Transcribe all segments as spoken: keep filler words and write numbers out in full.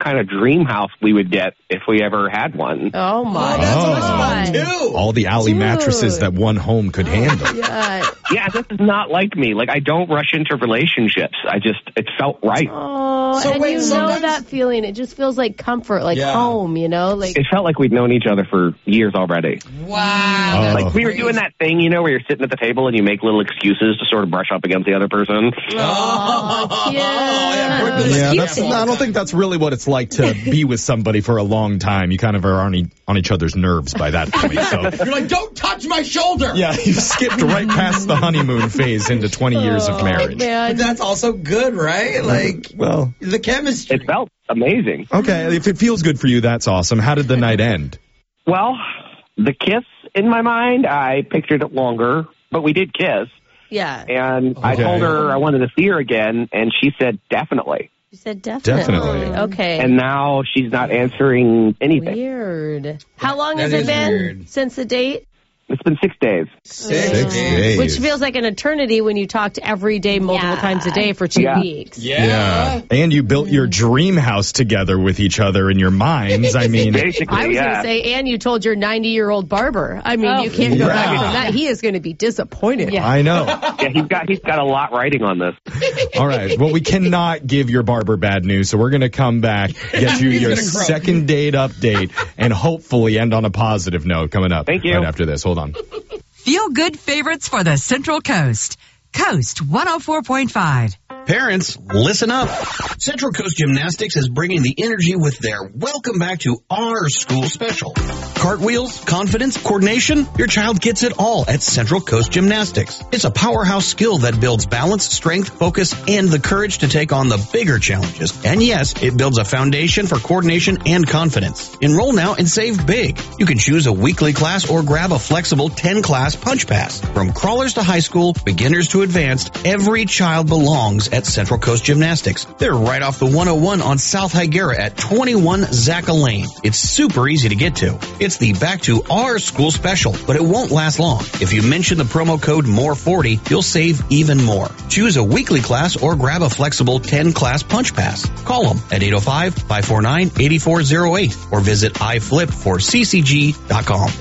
kind of dream house we would get if we ever had one. Oh, my oh, that's God. fun, too. All the alley Dude. mattresses that one home could handle. Yeah. Yeah, this is not like me. Like, I don't rush into relationships. I just, it felt right. Oh, So and wait, you know sometimes- that feeling. It just feels like comfort, like Yeah. home, you know? Like, It felt like we'd known each other for years already. Wow. Oh. Like, we were doing that thing, you know, where you're sitting at the table and you make little excuses to sort of brush up against the other person. Oh, yeah. Brooke was Yeah, like, that's, I don't think that's really what it's like to be with somebody for a long time. You kind of are on, e- on each other's nerves by that point. So, You're like, don't touch my shoulder. yeah, you skipped right past the honeymoon phase into twenty years of Oh, marriage. man. But that's also good, right? Like, Well, the chemistry. It felt amazing. okay, if it feels good for you, that's awesome. How did the night end? Well, the kiss, in my mind, I pictured it longer, but we did kiss. Yeah. And I Okay. told her I wanted to see her again, and she said definitely. You said definitely. Definitely. Okay. And now she's not answering anything. Weird. How long That has it is been weird. since the date? It's been six days. Six, Six days. Which feels like an eternity when you talked every day, multiple Yeah. times a day for two Yeah. weeks. Yeah. And you built your dream house together with each other in your minds. I mean, Basically, I was yeah. going to say, and you told your ninety-year-old barber. I mean, Oh. you can't go Yeah. back from that. He is going to be disappointed. Yeah. I know. Yeah, he's got he's got a lot writing on this. All right. Well, we cannot give your barber bad news, so we're going to come back, get you He's your gonna croak. second date update, and hopefully end on a positive note coming up. Thank you. Right after this. Hold on. Feel good favorites for the Central Coast. Coast one oh four point five. Parents, listen up. Central Coast Gymnastics is bringing the energy with their Welcome Back to Our School special. Cartwheels, confidence, coordination, your child gets it all at Central Coast Gymnastics. It's a powerhouse skill that builds balance, strength, focus, and the courage to take on the bigger challenges. And yes, it builds a foundation for coordination and confidence. Enroll now and save big. You can choose a weekly class or grab a flexible ten-class punch pass. From crawlers to high school, beginners to advanced, every child belongs at Central Coast Gymnastics. They're right off the one oh one on South Higuera at twenty-one Zacca Lane. It's super easy to get to. It's the Back to Our School special, but it won't last long. If you mention the promo code more forty, you'll save even more. Choose a weekly class or grab a flexible ten-class punch pass. Call them at eight oh five, five four nine, eight four oh eight or visit i flip for c c g dot com.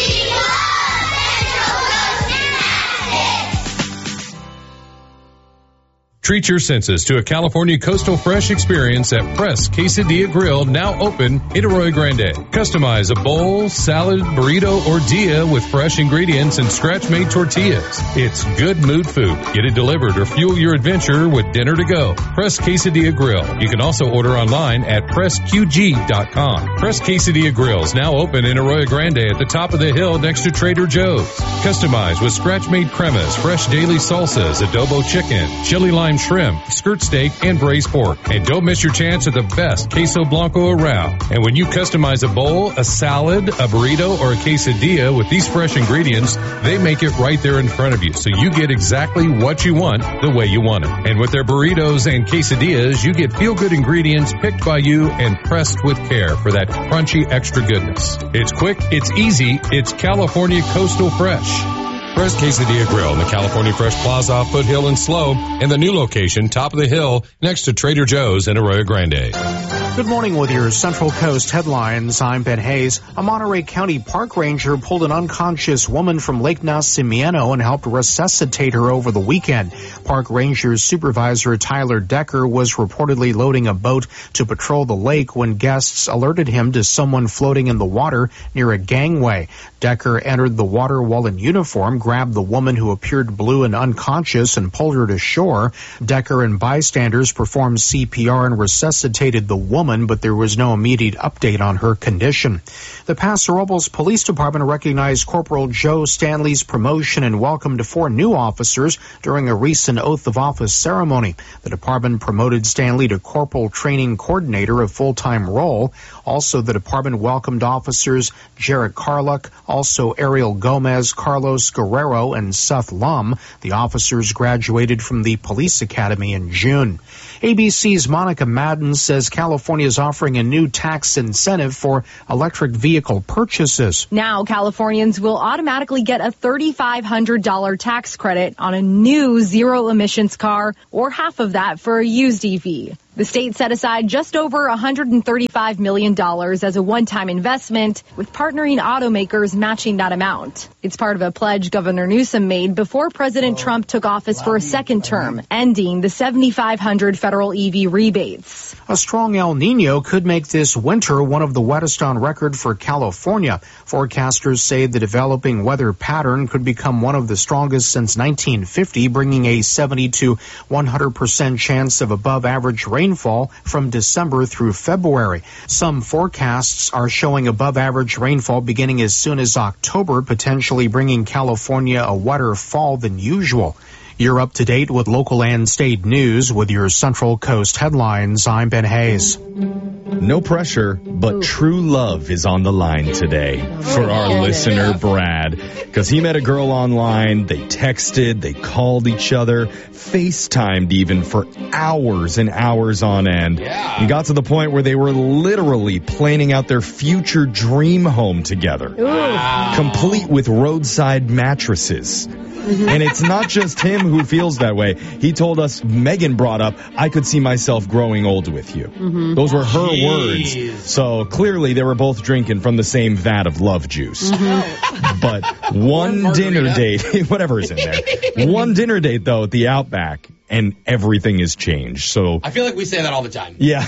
Treat your senses to a California Coastal Fresh experience at Press Quesadilla Grill, now open in Arroyo Grande. Customize a bowl, salad, burrito, or dia with fresh ingredients and scratch-made tortillas. It's good mood food. Get it delivered or fuel your adventure with dinner to go. Press Quesadilla Grill. You can also order online at press q g dot com. Press Quesadilla Grill is now open in Arroyo Grande at the top of the hill next to Trader Joe's. Customize with scratch-made cremas, fresh daily salsas, adobo chicken, chili lime shrimp, skirt steak, and braised pork. And don't miss your chance at the best queso blanco around. And when you customize a bowl, a salad, a burrito, or a quesadilla with these fresh ingredients, they make it right there in front of you, so you get exactly what you want the way you want it. And with their burritos and quesadillas, you get feel-good ingredients picked by you and pressed with care for that crunchy extra goodness. It's quick, it's easy, it's California Coastal Fresh. Press Quesadilla Grill in the California Fresh Plaza off Foothill and Slow, and the new location, top of the hill, next to Trader Joe's in Arroyo Grande. Good morning with your Central Coast headlines. I'm Ben Hayes. A Monterey County park ranger pulled an unconscious woman from Lake Nacimiento and helped resuscitate her over the weekend. Park ranger supervisor Tyler Decker was reportedly loading a boat to patrol the lake when guests alerted him to someone floating in the water near a gangway. Decker entered the water while in uniform, grabbed the woman who appeared blue and unconscious and pulled her to shore. Decker and bystanders performed C P R and resuscitated the woman, but there was no immediate update on her condition. The Paso Robles Police Department recognized Corporal Joe Stanley's promotion and welcomed four new officers during a recent oath of office ceremony. The department promoted Stanley to Corporal Training Coordinator, a full-time role. Also, the department welcomed officers Jarrett Carluck, also Ariel Gomez, Carlos Guerrero, and Seth Lum. The officers graduated from the Police Academy in June. A B C's Monica Madden says California is offering a new tax incentive for electric vehicle purchases. Now, Californians will automatically get a three thousand five hundred dollars tax credit on a new zero-emissions car, or half of that for a used E V. The state set aside just over one hundred thirty-five million dollars as a one-time investment, with partnering automakers matching that amount. It's part of a pledge Governor Newsom made before President Trump took office for a second term, ending the seventy-five hundred federal E V rebates. A strong El Nino could make this winter one of the wettest on record for California. Forecasters say the developing weather pattern could become one of the strongest since nineteen fifty, bringing a seventy to one hundred percent chance of above average rainfall from December through February. Some forecasts are showing above average rainfall beginning as soon as October, potentially bringing California a wetter fall than usual. You're up to date with local and state news with your Central Coast headlines. I'm Ben Hayes. No pressure, but true love is on the line today for our listener, Brad. Because he met a girl online, they texted, they called each other, FaceTimed even for hours and hours on end. Yeah. And got to the point where they were literally planning out their future dream home together. Wow. Complete with roadside mattresses. And it's not just him who feels that way. He told us, Megan brought up, I could see myself growing old with you. Mm-hmm. Those were her Jeez. words. So clearly they were both drinking from the same vat of love juice. Mm-hmm. But one dinner date, whatever is in there, one dinner date though at the Outback, and everything has changed. So I feel like we say that all the time. yeah.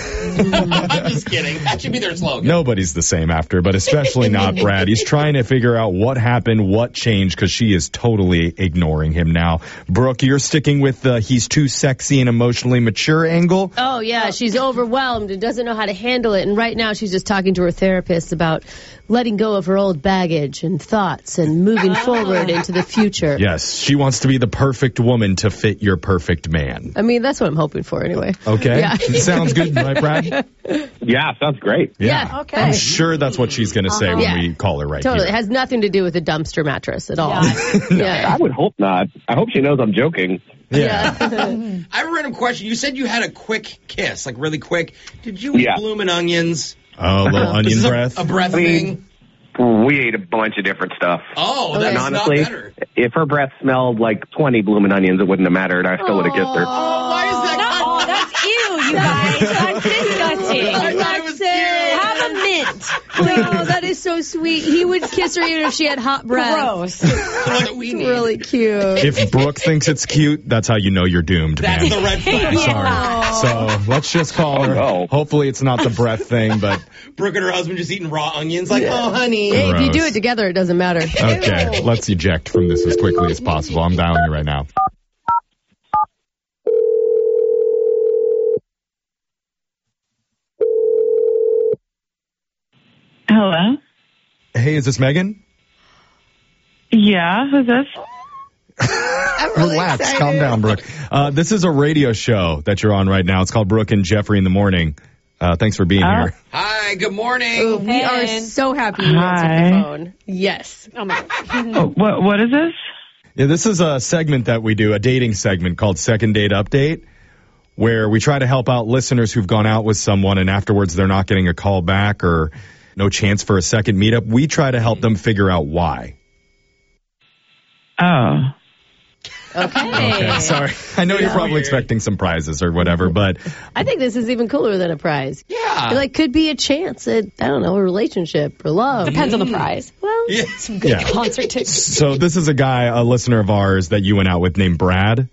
I'm just kidding. That should be their slogan. Nobody's the same after, but especially not Brad. He's trying to figure out what happened, what changed, because she is totally ignoring him now. Brooke, you're sticking with the he's too sexy and emotionally mature angle? Oh, yeah. She's overwhelmed and doesn't know how to handle it. And right now she's just talking to her therapist about letting go of her old baggage and thoughts and moving forward into the future. Yes, she wants to be the perfect woman to fit your perfect man. I mean, that's what I'm hoping for anyway. Okay. Yeah. Sounds good, right, Brad? Yeah, sounds great. Yeah, okay. I'm sure that's what she's going to say Uh-huh. when Yeah. we call her right Totally. It here. has nothing to do with a dumpster mattress at all. Yeah. I would hope not. I hope she knows I'm joking. Yeah. I have a random question. You said you had a quick kiss, like really quick. Did you eat Yeah. bloomin' onions? Oh, a little This onion is a- breath. A, breath I mean, thing? We ate a bunch of different stuff. Oh, that's And honestly, not better. if her breath smelled like twenty blooming onions, it wouldn't have mattered. I still would have kissed her. Oh, why is that? Oh, that's ew, you guys. That's disgusting. I thought it was cute. Have a mint. No, that is so sweet. He would kiss her even if she had hot breath. Gross. What we need. Really cute. If Brooke thinks it's cute, that's how you know you're doomed, That's man. the red flag. Sorry. So let's just call her. Oh, no. Hopefully it's not the breath thing, but Brooke and her husband just eating raw onions. Like, oh, honey. Hey, if you do Gross. it together, it doesn't matter. okay. Let's eject from this as quickly as possible. I'm dialing you right now. Hello? Hey, is this Megan? Yeah, who's this? Relax, calm down, Brooke. Uh, this is a radio show that you're on right now. It's called Brooke and Jeffrey in the Morning. Uh, thanks for being Oh. here. Hi, good morning. Ooh, we are so happy you answered Hi. the phone. Yes. Oh my God. Oh, what, what is this? Yeah, this is a segment that we do, a dating segment called Second Date Update, where we try to help out listeners who've gone out with someone and afterwards they're not getting a call back or no chance for a second meetup. We try to help them figure out why. Oh. Okay. Okay, sorry. I know you're probably Weird. expecting some prizes or whatever, but I think this is even cooler than a prize. Yeah. It, like, could be a chance at, I don't know, a relationship or love. Depends on the prize. Well, Yeah. some good Yeah. concert tickets. so this is a guy, a listener of ours that you went out with named Brad.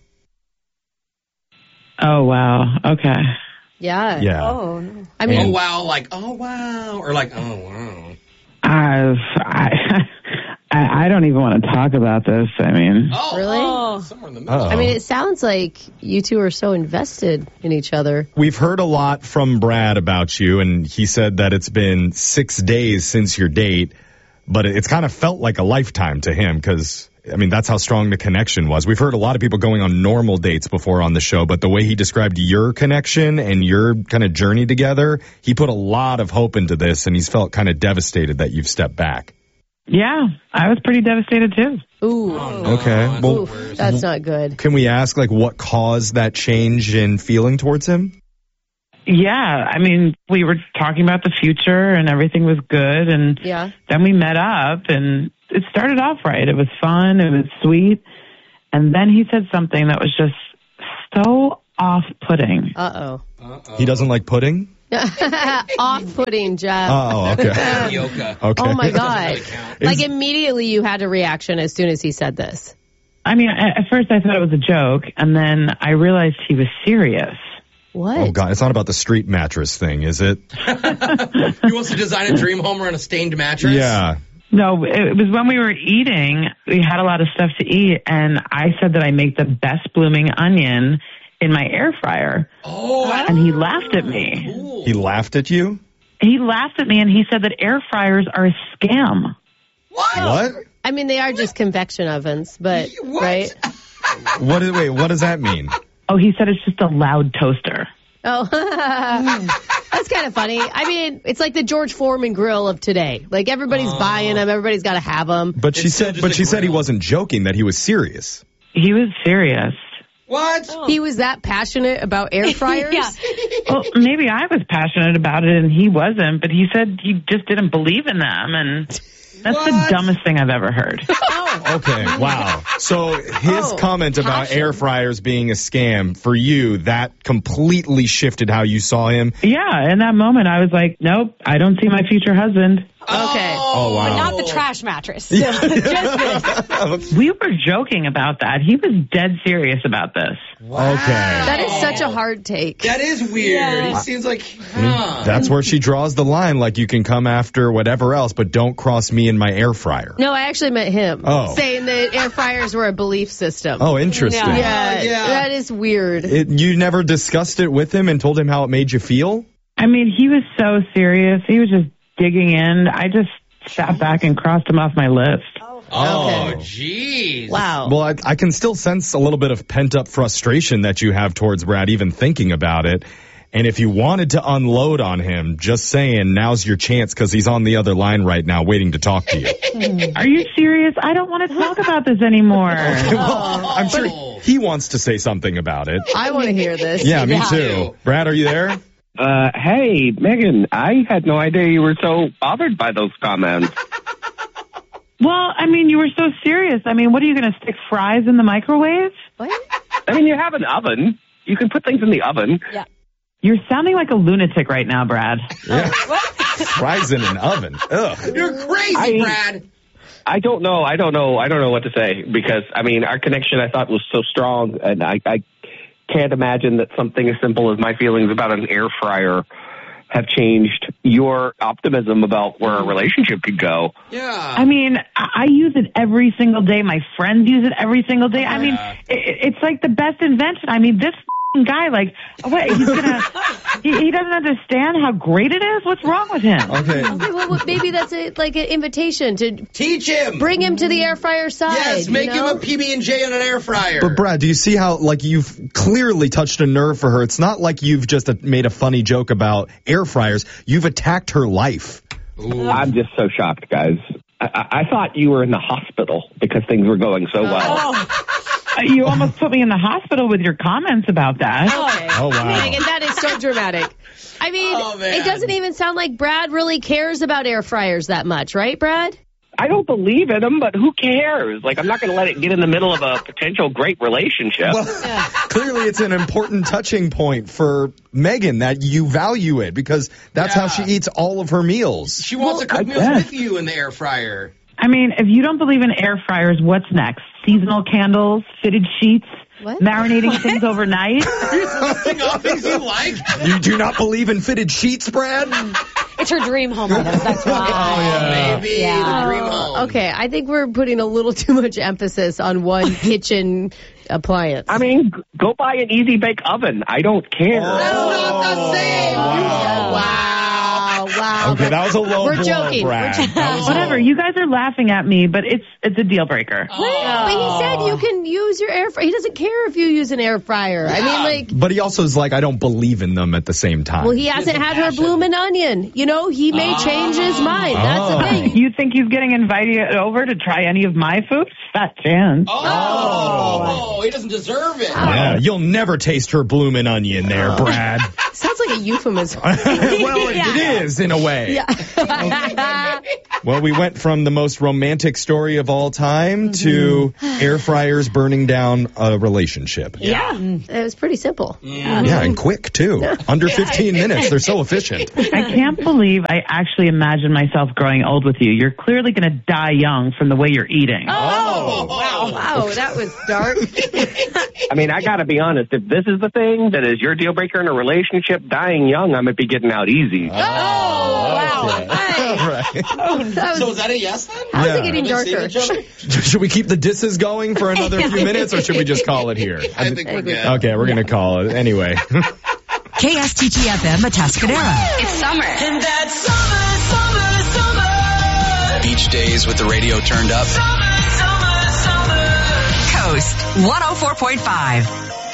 Oh, wow. Okay. Yeah. Yeah. Oh, no. I mean, Oh, wow. Like, oh, wow. Or like, oh, wow. I've, I, I, I don't even want to talk about this. I mean, Oh, Really? oh, somewhere in the middle. Uh-oh. I mean, it sounds like you two are so invested in each other. We've heard a lot from Brad about you, and he said that it's been six days since your date, but it's kind of felt like a lifetime to him because, I mean, that's how strong the connection was. We've heard a lot of people going on normal dates before on the show, but the way he described your connection and your kind of journey together, he put a lot of hope into this, and he's felt kind of devastated that you've stepped back. yeah, I was pretty devastated too. Ooh. Okay. Well, Oof, that's not good. can we ask, like, what caused that change in feeling towards him? Yeah, I mean, we were talking about the future and everything was good. And Yeah. then we met up and it started off right. It was fun. It was sweet. And then he said something that was just so off-putting. Uh-oh. Uh-oh. He doesn't like pudding? Off-putting, Jeff. Oh, okay. Tapioca. Okay. Oh, my God. Doesn't really count. Like, Is- immediately you had a reaction as soon as he said this. I mean, at at first I thought it was a joke, and then I realized he was serious. What? Oh, God. It's not about the street mattress thing, is it? He wants to design a dream home around a stained mattress? Yeah. No, it was when we were eating, we had a lot of stuff to eat, and I said that I make the best blooming onion in my air fryer. Oh. And he laughed at me. Cool. He laughed at you? He laughed at me, and he said that air fryers are a scam. What? What? I mean, they are just convection ovens, but, What? right? What is, wait, what does that mean? Oh, he said it's just a loud toaster. Oh, that's kind of funny. I mean, it's like the George Foreman grill of today. Like, everybody's Oh. buying them. Everybody's got to have them. But she It's still said, just but a she said he grill. wasn't joking, that he was serious. He was serious. What? He was that passionate about air fryers? Yeah. Well, maybe I was passionate about it, and he wasn't, but he said he just didn't believe in them, and that's What? the dumbest thing I've ever heard. Okay, wow. So his Oh, comment about passion. air fryers being a scam, for you, that completely shifted how you saw him. Yeah, in that moment, I was like, nope, I don't see my future husband. Okay. Oh, wow. But not the trash mattress. Just this. We were joking about that. He was dead serious about this. Wow. Okay. That is such a hard take. That is weird. Yeah. He seems like, huh. That's where she draws the line. Like, you can come after whatever else, but don't cross me in my air fryer. No, I actually met him Oh. saying that air fryers were a belief system. Oh, interesting. Yeah, Oh, yeah. that is weird. It, you never discussed it with him and told him how it made you feel? I mean, he was so serious. He was just digging in. I just sat back and crossed him off my list. Oh, Okay. jeez. Wow. Well, I, I can still sense a little bit of pent-up frustration that you have towards Brad, even thinking about it. And if you wanted to unload on him, just saying, now's your chance because he's on the other line right now waiting to talk to you. Are you serious? I don't want to talk about this anymore. Well, I'm sure he wants to say something about it. I want to hear this. Yeah, me Yeah. too. Brad, are you there? Uh, hey, Megan, I had no idea you were so bothered by those comments. Well, I mean, you were so serious. I mean, what are you going to stick fries in the microwave? What? I mean, you have an oven. You can put things in the oven. You're sounding like a lunatic right now, Brad. Yeah. Fries in an oven. Ugh. You're crazy, I- Brad. I don't know. I don't know. I don't know what to say because, I mean, our connection I thought was so strong, and I, I can't imagine that something as simple as my feelings about an air fryer have changed your optimism about where a relationship could go. Yeah. I mean, I I use it every single day. My friends use it every single day. I mean, Yeah. it, it's like the best invention. I mean, this f***ing guy, like, what, he's gonna, he, he doesn't understand how great it is? What's wrong with him? Okay. Okay, well, well, maybe that's a, like an invitation to Teach him. bring him to the air fryer side. Yes, make you know? him a P B and J on an air fryer. But Brad, do you see how, like, you've clearly touched a nerve for her? It's not like you've just uh, made a funny joke about air fryers. You've attacked her life. Ooh. I'm just so shocked, guys. I, I, I thought you were in the hospital because things were going so well. Uh, You almost put me in the hospital with your comments about that. Okay. Oh, wow. Megan, that is so dramatic. I mean, Oh, man. it doesn't even sound like Brad really cares about air fryers that much, right, Brad? I don't believe in them, but who cares? Like, I'm not going to let it get in the middle of a potential great relationship. Well, clearly it's an important touching point for Megan that you value it because that's how Yeah. she eats all of her meals. She wants to cook I meals bet. with you in the air fryer. I mean, if you don't believe in air fryers, what's next? Seasonal candles, fitted sheets, What? marinating things overnight? Listing all things you like. You do not believe in fitted sheets, Brad? It's her dream home, Rhoda. That's why. yeah. Maybe Yeah. the dream home. Okay, I think we're putting a little too much emphasis on one kitchen appliance. I mean, g- go buy an easy bake oven. I don't care. That's not the same. wow, wow. Okay, that was a low We're blow, joking. Brad. We're joking. That was Whatever. You guys are laughing at me, but it's it's a deal breaker. But he said you can use your air fryer. He doesn't care if you use an air fryer. I mean, like, But he also is like, I don't believe in them at the same time. well, he hasn't had her bloomin' onion. You know, he may change his mind. That's Oh. the thing. You think he's getting invited over to try any of my food? Fat chance. Oh, he doesn't deserve it. Yeah, you'll never taste her bloomin' onion there, Brad. Sounds like a euphemism. Well, it is in a way. Yeah. Well, we went from the most romantic story of all time mm-hmm. to air fryers burning down a relationship. Yeah. Mm. It was pretty simple. Yeah, yeah and quick, too. Under fifteen minutes. They're so efficient. I can't believe I actually imagine myself growing old with you. You're clearly going to die young from the way you're eating. Oh, wow. Wow, that was dark. I mean, I got to be honest. If this is the thing that is your deal breaker in a relationship, dying young, I might be getting out easy. Oh, wow. Okay. All right. Oh, that was, so is that a yes then? How's Yeah. it getting darker? Should we keep the disses going for another few minutes, or should we just call it here? I think we're good. Okay, we're going to call it. Anyway. K S T T F M Atascadero. It's summer. And that summer, summer, summer. Beach days with the radio turned up. Summer, summer, summer. Coast one oh four point five.